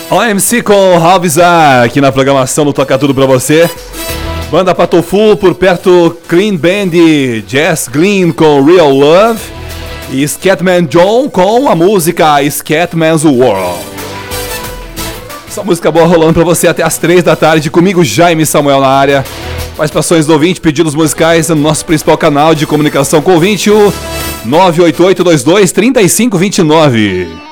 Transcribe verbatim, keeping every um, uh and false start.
O M C com Halvizar aqui na programação do Toca Tudo pra você. Banda Patofu, por perto Clean Band, Jazz Glynn com Real Love e Scatman John com a música Scatman's World. Essa música boa rolando pra você até as três da tarde, comigo Jaime Samuel na área. Participações do ouvinte, pedidos musicais no nosso principal canal de comunicação com o ouvinte, o nove oito oito dois dois três cinco dois nove.